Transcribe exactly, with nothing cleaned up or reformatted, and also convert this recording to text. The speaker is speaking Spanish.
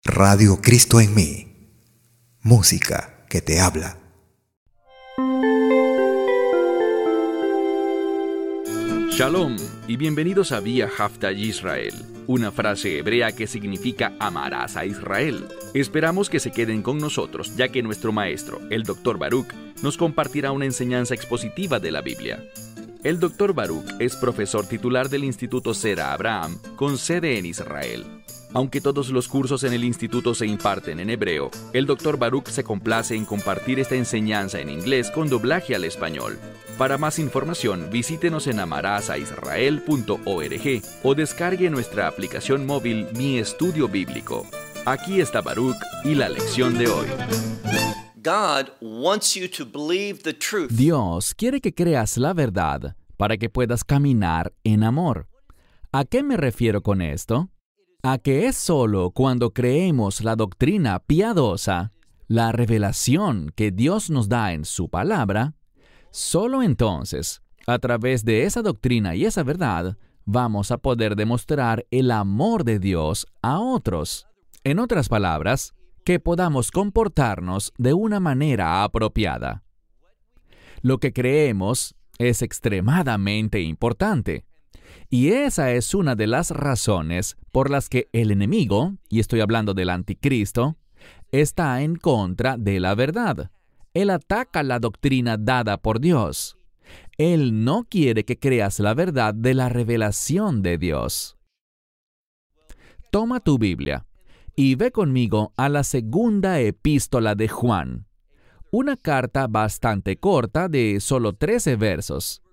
Radio Cristo en mí. Música que te habla. Shalom y bienvenidos a Vía Hafta Yisrael, una frase hebrea que significa amarás a Israel. Esperamos que se queden con nosotros, ya que nuestro maestro, el doctor Baruch, nos compartirá una enseñanza expositiva de la Biblia. El doctor Baruch es profesor titular del Instituto Sera Abraham, con sede en Israel. Aunque todos los cursos en el instituto se imparten en hebreo, el doctor Baruch se complace en compartir esta enseñanza en inglés con doblaje al español. Para más información, visítenos en amarasaisrael punto org o descargue nuestra aplicación móvil Mi Estudio Bíblico. Aquí está Baruch y la lección de hoy. Dios quiere que creas la verdad para que puedas caminar en amor. ¿A qué me refiero con esto? A que es solo cuando creemos la doctrina piadosa, la revelación que Dios nos da en su palabra, solo entonces, a través de esa doctrina y esa verdad, vamos a poder demostrar el amor de Dios a otros. En otras palabras, que podamos comportarnos de una manera apropiada. Lo que creemos es extremadamente importante. Y esa es una de las razones por las que el enemigo, y estoy hablando del anticristo, está en contra de la verdad. Él ataca la doctrina dada por Dios. Él no quiere que creas la verdad de la revelación de Dios. Toma tu Biblia y ve conmigo a la segunda epístola de Juan, una carta bastante corta de solo trece versos.